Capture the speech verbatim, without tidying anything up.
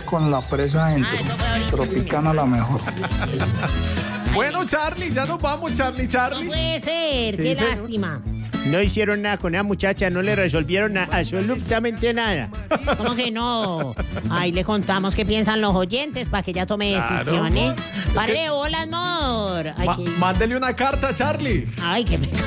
con la presa adentro. Ah, eso fue ahorita. Tropicana la mejor. Bueno, Charlie, ya nos vamos, Charlie, No Charlie. puede ser, Sí, qué señor. lástima. No hicieron nada con esa muchacha, no le resolvieron a- absolutamente nada. ¿Cómo que no? Ahí le contamos qué piensan los oyentes para que ella tome Claro. decisiones. Es Pare que- de bolas, amor. Ay, Ma- qué- mándele una carta, Charlie. Ay, qué pecado.